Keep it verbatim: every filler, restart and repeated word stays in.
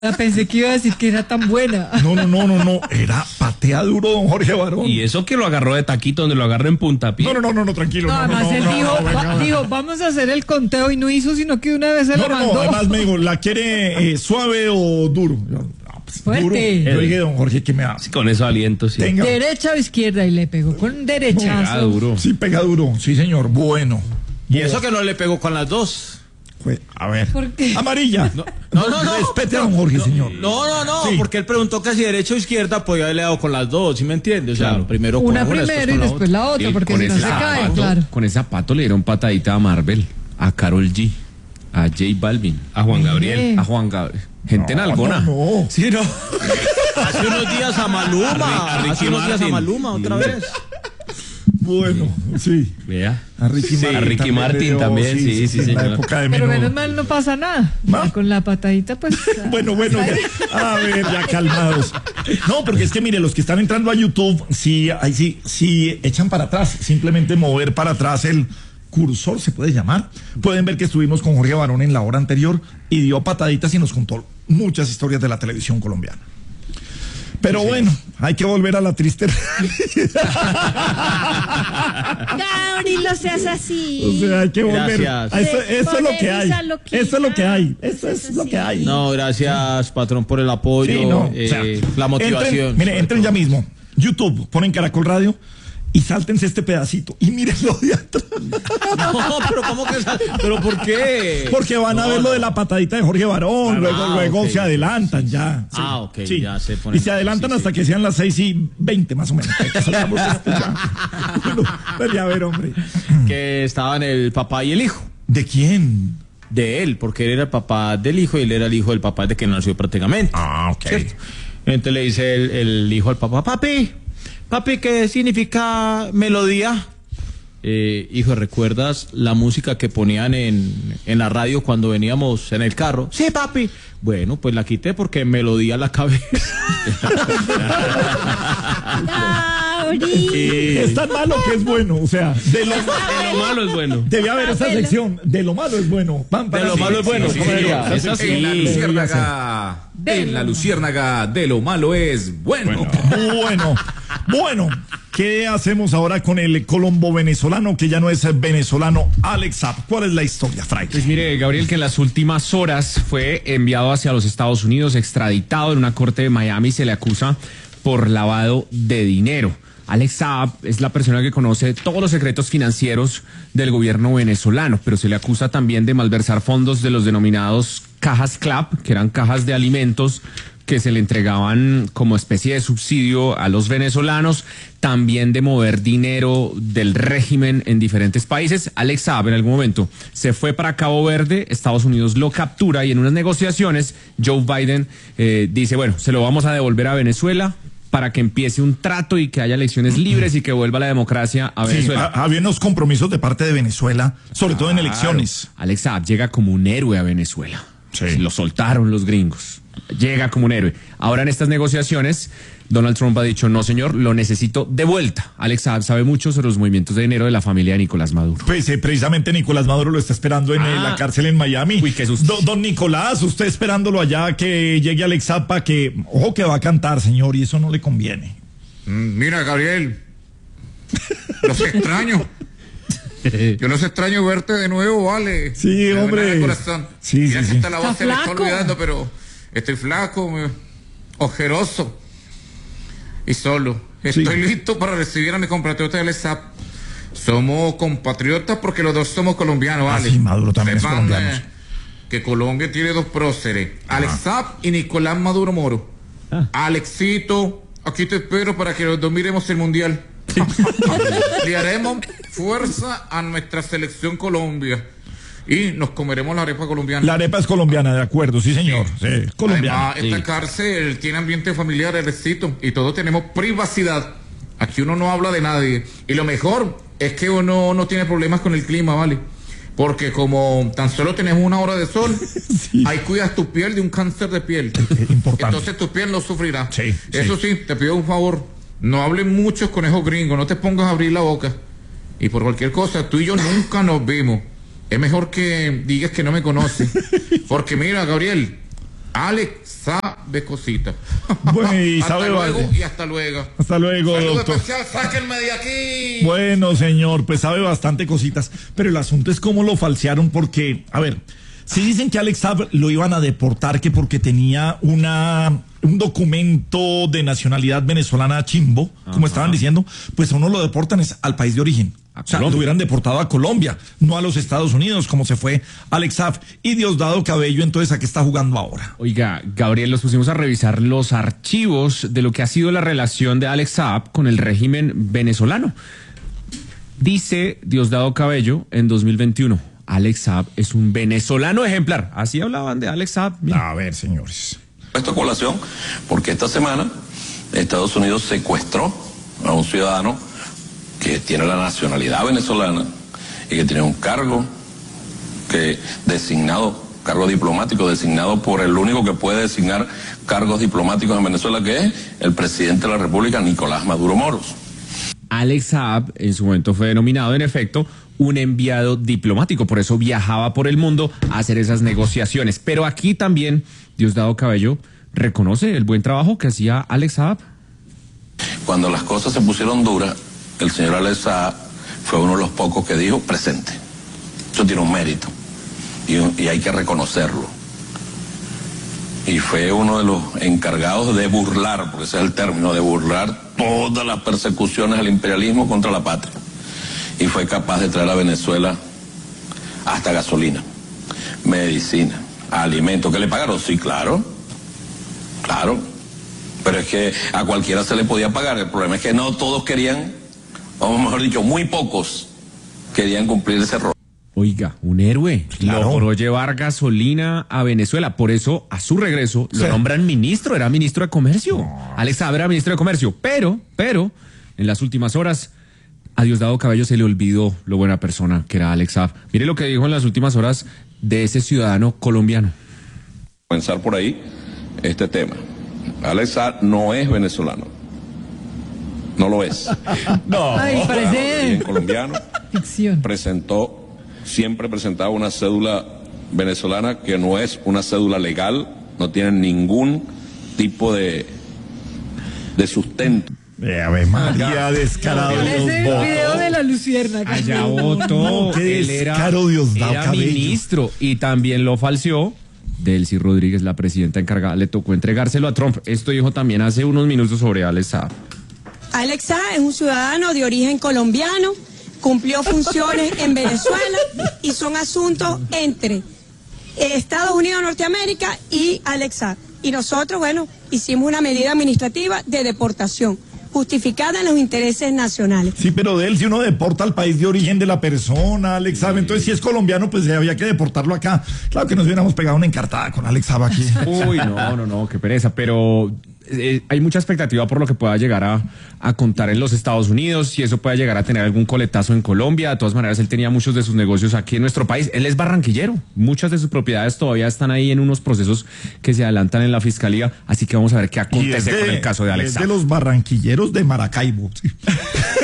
Pensé que iba a decir que era tan buena. No, no, no, no, no. Era patea duro, don Jorge Barón. Y eso que lo agarró de taquito, donde lo agarró en puntapié. No, no, no, no, no, tranquilo. No, No, además no, no, él no, dijo, no, venga, va- venga. dijo, vamos a hacer el conteo y no hizo, sino que de una vez se No, lo no, no, mandó. además me digo, ¿la quiere eh, suave o duro? Yo, no, pues, Fuerte. duro. Yo dije, don Jorge, ¿qué me hace? Con eso aliento, sí. Tenga. Derecha o izquierda y le pegó con derechazo. Ah, duro. Sí, pega duro, sí, señor. Bueno. Y eso que no le pegó con las dos. Pues, a ver. ¿Por qué? Amarilla. No, no, no. no. Respete a don Jorge, señor. No, no, no, Sí. porque él preguntó que si derecha o izquierda, pues yo le he dado con las dos, ¿sí me entiendes? O sea, Claro. primero con Una una, primero y con después la otra, Sí, porque con si no ese se cae, zapato, claro. Con ese zapato le dieron patadita a Marvel, a Karol G, a J Balvin, Ah, a Juan Gabriel, Eh. a Juan Gabriel. Gente No, en alguna. no, no. Sí, no. Hace unos días a Maluma. A Ricky hace unos días a Martin. Maluma otra vez. Bueno, sí. Vea. A Ricky Sí, Martin. a Ricky también Martin le dio, también, sí, sí, en la señor. época de Pero menudo. menos mal no pasa nada. ¿No? Con la patadita, pues. Bueno, bueno, ya, a ver, ya calmados. No, porque es que mire, los que están entrando a YouTube, sí, ahí sí, sí echan para atrás, simplemente mover para atrás el cursor, se puede llamar. Pueden ver que estuvimos con Jorge Barón en la hora anterior y dio pataditas y nos contó muchas historias de la televisión colombiana. Pero bueno, hay que volver a la triste realidad. Gabriel, no seas así. O sea, hay que volver. Gracias. a Eso, eso es lo que hay. Polemiza, loquita. Eso es lo que hay. Eso es Eso lo sí. que hay. No, gracias, patrón, por el apoyo, Sí, no, eh, o sea, la motivación. Entren, mire, entren ya mismo. YouTube, ponen Caracol Radio y sáltense este pedacito y mírenlo de atrás. No, pero ¿cómo que sal- ¿Pero por qué? Porque van a No, ver lo de la patadita de Jorge Barón, Ah, luego, ah, luego ok. se adelantan ya. Sí, Ah, ok, sí. ya se ponen- Y se adelantan sí, hasta sí. que sean las seis y veinte más o menos. Saltamos esto ya. Bueno, pues ya a ver, hombre. Que estaban el papá y el hijo. ¿De quién? De él, porque él era el papá del hijo y él era el hijo del papá de que nació prácticamente. Ah, ok. ¿Cierto? Entonces le dice el, el hijo al papá, papi, papi, ¿qué significa melodía? Eh, hijo, ¿recuerdas la música que ponían en, en la radio cuando veníamos en el carro? Sí, papi. Bueno, pues la quité porque melodía la cabeza. Gabriel. Es tan malo que es bueno. O sea, de lo, De lo malo es bueno. debe haber esa sección. De lo malo es bueno. Pam, pam, De lo sí, malo es bueno, sí, ¿cómo sí, diría? esa Esa sección sí. En la debería ser. luciérnaga, en la luciérnaga de lo malo es bueno. Bueno, bueno, ¿qué hacemos ahora con el colombo venezolano que ya no es venezolano, Alex Saab? ¿Cuál es la historia, Frank? Pues mire, Gabriel, que en las últimas horas fue enviado hacia los Estados Unidos, extraditado en una corte de Miami, se le acusa por lavado de dinero. Alex Saab es la persona que conoce todos los secretos financieros del gobierno venezolano, pero se le acusa también de malversar fondos de los denominados cajas CLAP, que eran cajas de alimentos que se le entregaban como especie de subsidio a los venezolanos, también de mover dinero del régimen en diferentes países. Alex Saab en algún momento se fue para Cabo Verde, Estados Unidos lo captura y en unas negociaciones Joe Biden eh, dice, bueno, se lo vamos a devolver a Venezuela para que empiece un trato y que haya elecciones libres y que vuelva la democracia a Sí, Venezuela. ha- había unos compromisos de parte de Venezuela, sobre todo en elecciones. Alex Saab llega como un héroe a Venezuela. Sí. Lo soltaron los gringos. Llega como un héroe. Ahora en estas negociaciones, Donald Trump ha dicho, no señor, lo necesito de vuelta. Alex Saab sabe mucho sobre los movimientos de dinero de la familia de Nicolás Maduro. Pues eh, precisamente Nicolás Maduro lo está esperando en eh, Ah. la cárcel en Miami. Uy, qué susto. Do- don Nicolás, usted esperándolo allá que llegue Alex Saab para que, ojo que va a cantar, señor, y eso no le conviene. Mm, Mira, Gabriel, los extraño. Yo los extraño verte de nuevo, vale. Sí, De verdad, hombre. de corazón. Sí, Mira sí, que sí. esta la voz Está se le está flaco. olvidando, pero estoy flaco, me- ojeroso y solo. Estoy Sí. listo para recibir a mi compatriota de Alex Saab. Somos compatriotas porque los dos somos colombianos, Ah, ¿vale? sí, Maduro también es Sepan, colombiano, eh, sí. que Colombia tiene dos próceres, Alex Saab y Nicolás Maduro Moro. Alexito, aquí te espero para que los dos miremos el mundial. Le haremos fuerza a nuestra selección Colombia y nos comeremos la arepa colombiana. La arepa es colombiana, de acuerdo, sí, señor. Sí, es colombiana. Además, esta cárcel tiene ambiente familiar, Alexito, y todos tenemos privacidad. Aquí uno no habla de nadie. Y lo mejor es que uno no tiene problemas con el clima, ¿vale? Porque como tan solo tenemos una hora de sol, Sí. ahí cuidas tu piel de un cáncer de piel. Es importante. Entonces tu piel no sufrirá. Sí, Eso sí. te pido un favor. No hablen muchos conejos gringos, no te pongas a abrir la boca. Y por cualquier cosa, tú y yo nunca nos vimos. Es mejor que digas que no me conoces. Porque mira, Gabriel, Alex sabe cosita. Bueno, y hasta sabe luego bastante. y hasta luego. Hasta luego, Saludo doctor. especial, sáquenme de aquí. Bueno, señor, pues sabe bastante cositas, pero el asunto es cómo lo falsearon porque, a ver, si dicen que Alex Saab lo iban a deportar que porque tenía una un documento de nacionalidad venezolana chimbo, como Ajá. estaban diciendo, pues a uno lo deportan es al país de origen. A O sea, Colombia. lo hubieran deportado a Colombia, no a los Estados Unidos, como se fue Alex Saab. Y Diosdado Cabello, entonces, ¿a qué está jugando ahora? Oiga, Gabriel, nos pusimos a revisar los archivos de lo que ha sido la relación de Alex Saab con el régimen venezolano. Dice Diosdado Cabello en dos mil veintiuno, Alex Saab es un venezolano ejemplar. Así hablaban de Alex Saab. Mira. A ver, señores. Esto a colación porque esta semana Estados Unidos secuestró a un ciudadano que tiene la nacionalidad venezolana y que tiene un cargo que designado, cargo diplomático designado por el único que puede designar cargos diplomáticos en Venezuela, que es el presidente de la República, Nicolás Maduro Moros. Alex Saab en su momento fue denominado, en efecto, un enviado diplomático. Por eso viajaba por el mundo a hacer esas negociaciones. Pero aquí también Diosdado Cabello reconoce el buen trabajo que hacía Alex Saab. Cuando las cosas se pusieron duras, el señor Alex Saab fue uno de los pocos que dijo presente. Eso tiene un mérito y, y hay que reconocerlo. Y fue uno de los encargados de burlar, porque ese es el término, de burlar todas las persecuciones al imperialismo contra la patria. Y fue capaz de traer a Venezuela hasta gasolina, medicina, alimentos. ¿Que le pagaron? Sí, claro, claro. Pero es que a cualquiera se le podía pagar. El problema es que no todos querían, o mejor dicho, muy pocos querían cumplir ese rol. Oiga, un héroe. Claro. Logró llevar gasolina a Venezuela. Por eso, a su regreso, lo Sí. nombran ministro. Era ministro de Comercio. Alex Saab era ministro de Comercio. Pero, pero, en las últimas horas, a Diosdado Cabello se le olvidó lo buena persona que era Alex Saab. Mire lo que dijo en las últimas horas de ese ciudadano colombiano. Comenzar por ahí este tema. Alex Saab no es venezolano. No lo es. No. Ay, Bien parece colombiano. ficción. Presentó, siempre presentaba una cédula venezolana que no es una cédula legal, no tiene ningún tipo de, de sustento. Eh, a ver, María, descarado. Ese Dios, voto. video de la luciérnaga. Allá votó. no, qué Él era, descaro, Diosdado era Cabello. ministro y también lo falseó. Delcy Rodríguez, la presidenta encargada, le tocó entregárselo a Trump. Esto dijo también hace unos minutos sobre Alex Saab. Alex Saab es un ciudadano de origen colombiano, cumplió funciones en Venezuela y son asuntos entre Estados Unidos de Norteamérica y Alex Saab. Y nosotros, bueno, hicimos una medida administrativa de deportación, justificada en los intereses nacionales. Sí, pero de él, si uno deporta al país de origen de la persona, Alex Saab, entonces si es colombiano, pues había que deportarlo acá. Claro que nos hubiéramos pegado una encartada con Alex Saab aquí. Uy, no, no, no, qué pereza, pero eh, hay mucha expectativa por lo que pueda llegar a, a contar en los Estados Unidos, si eso pueda llegar a tener algún coletazo en Colombia. De todas maneras, él tenía muchos de sus negocios aquí en nuestro país. Él es barranquillero, muchas de sus propiedades todavía están ahí en unos procesos que se adelantan en la fiscalía, así que vamos a ver qué Y es acontece con el caso de Alex es Saab. de los barranquilleros de Maracaibo. Sí.